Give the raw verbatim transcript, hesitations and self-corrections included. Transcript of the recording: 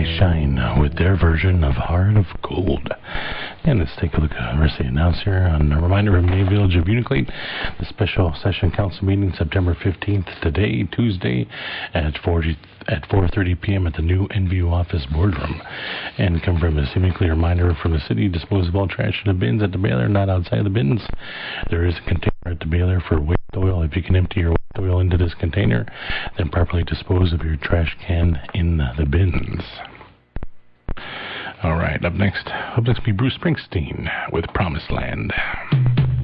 Shine with their version of Heart of Gold. And let's take a look at the rest of the announcer. On a reminder from May Village of Uniclete, the special session council meeting September fifteenth, today, Tuesday, at four at four thirty p.m. at the new N B U office boardroom. And come from a seemingly reminder from the city, dispose of all trash in the bins at the baler, not outside the bins. There is a container at the baler for waste oil. If you can empty your waste oil into this container, then properly dispose of your trash can in the bins. All right, up next, up next will be Bruce Springsteen with Promised Land.